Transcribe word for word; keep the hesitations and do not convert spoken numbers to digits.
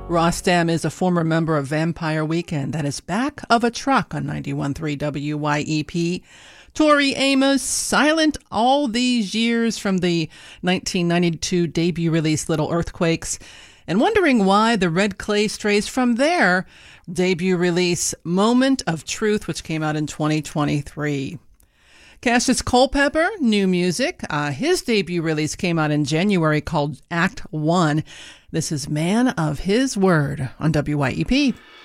Rostam is a former member of Vampire Weekend that is back of a truck on ninety-one point three W Y E P. Tori Amos, silent all these years from the nineteen ninety-two debut release Little Earthquakes, and wondering why the Red Clay strays from their debut release Moment of Truth, which came out in twenty twenty-three. Cassius Culpepper, new music. Uh, his debut release came out in January called Act One. This is Man of His Word on W Y E P.